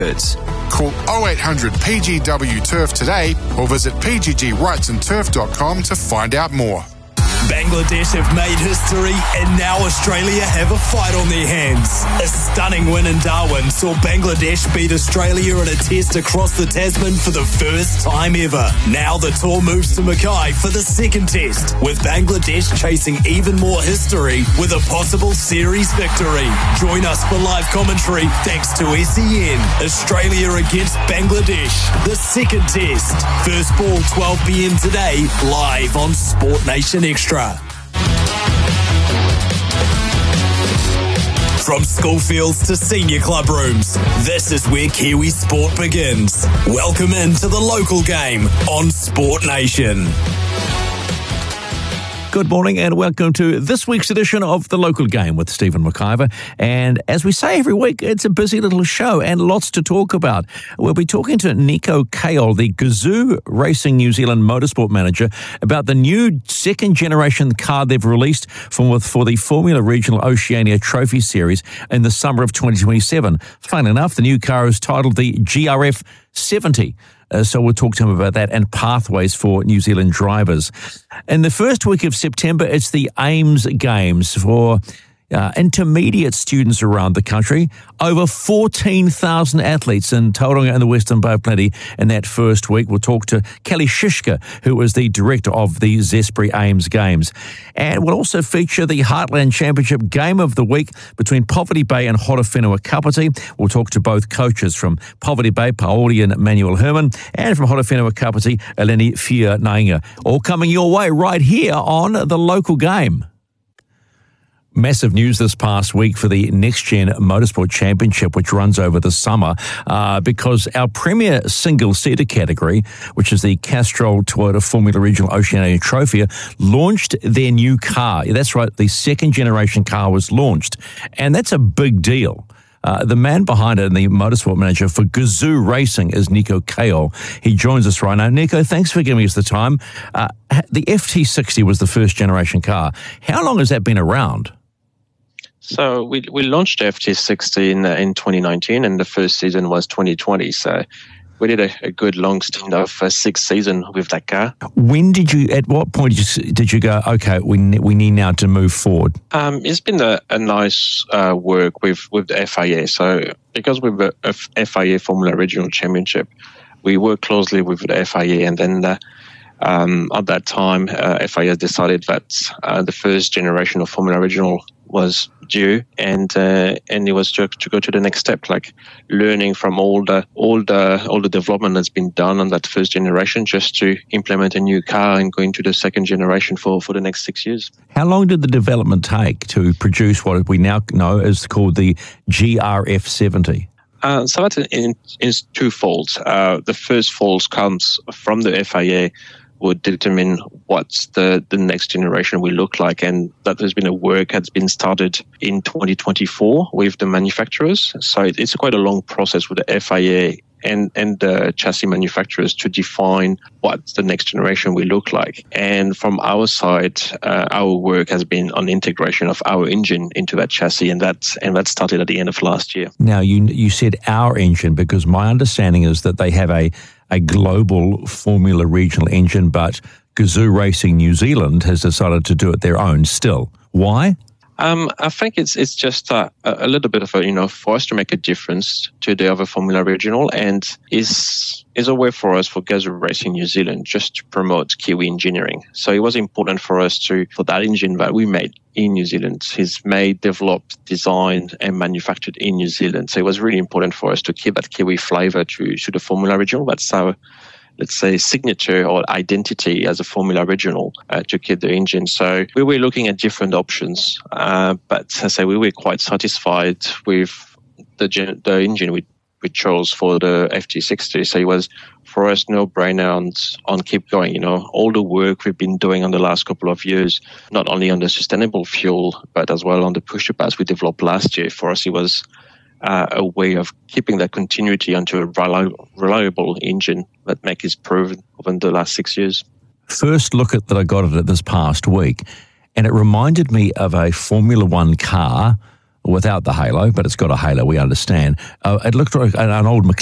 Call 0800 PGW Turf today or visit pggwrightsandturf.com to find out more. Bangladesh have made history and now Australia have a fight on their hands. A stunning win in Darwin saw Bangladesh beat Australia in a test across the Tasman for the first time ever. Now the tour moves to Mackay for the second test, with Bangladesh chasing even more history with a possible series victory. Join us for live commentary thanks to SEN. Australia against Bangladesh, the second test. First ball 12 p.m. today, live on Sport Nation Extra. From school fields to senior club rooms, this is where Kiwi sport begins. Welcome into the local game on Sport Nation. Good morning and welcome to this week's edition of The Local Game with Stephen McIver. And as we say every week, it's a busy little show and lots to talk about. We'll be talking to Nico Kayol, the Gazoo Racing New Zealand motorsport manager, about the new second-generation car they've released for the Formula Regional Oceania Trophy Series in the summer of 2027. Funnily enough, the new car is titled the GRF 70. So we'll talk to him about that and pathways for New Zealand drivers. In the first week of September, it's the AIMS Games for intermediate students around the country. Over 14,000 athletes in Tauranga and the Western Bay of Plenty in that first week. We'll talk to Kelly Shishka, who is the director of the Zespri AIMS Games. And we'll also feature the Heartland Championship Game of the Week between Poverty Bay and Horowhenua Kapiti. We'll talk to both coaches from Poverty Bay, Paoli and Manuel Herman, and from Horowhenua Kapiti, Eleni Fia Nainga. All coming your way right here on The Local Game. Massive news this past week for the Next Gen Motorsport Championship, which runs over the summer, because our premier single-seater category, which is the Castrol Toyota Formula Regional Oceania Trophy, launched their new car. That's right, the second-generation car was launched, and that's a big deal. The man behind it and the motorsport manager for Gazoo Racing is Nico Kayol. He joins us right now. Nico, thanks for giving us the time. The FT60 was the first-generation car. How long has that been around? So we launched the FT60 in 2019, and the first season was 2020. So we did a good long stint of 6 seasons with that car. At what point did you go, okay, we need now to move forward? It's been a nice work with the FIA. So because we're a FIA Formula Regional Championship, we work closely with the FIA, and then at that time, FIA decided that the first generation of Formula Regional was due, and it was to go to the next step, like learning from all the development that's been done on that first generation, just to implement a new car and go into the second generation for the next 6 years. How long did the development take to produce what we now know is called the GRF 70? So that is twofold. The first fold comes from the FIA, would determine what the next generation will look like. And that has been a work that's been started in 2024 with the manufacturers. So it's quite a long process with the FIA and the chassis manufacturers to define what the next generation will look like. And from our side, our work has been on integration of our engine into that chassis, and that started at the end of last year. Now, you said our engine, because my understanding is that they have a global Formula Regional engine, but Gazoo Racing New Zealand has decided to do it their own still. Why? I think it's just a little bit of for us to make a difference to the other Formula Regional, and is a way for us, for Gazoo Racing New Zealand, just to promote Kiwi engineering. So it was important for us for that engine that we made in New Zealand is made, developed, designed and manufactured in New Zealand. So it was really important for us to keep that Kiwi flavor to the Formula Regional. That's our, let's say, signature or identity as a Formula Regional, to keep the engine. So we were looking at different options, but as I say, we were quite satisfied with the engine we chose for the FT60. So it was, for us, no-brainer on keep going. All the work we've been doing on the last couple of years, not only on the sustainable fuel, but as well on the push-to-pass we developed last year. For us, it was a way of keeping that continuity onto a reliable engine that Mack has proven over the last 6 years. First look that I got at it this past week, and it reminded me of a Formula One car without the halo, but it's got a halo, we understand. It looked like an old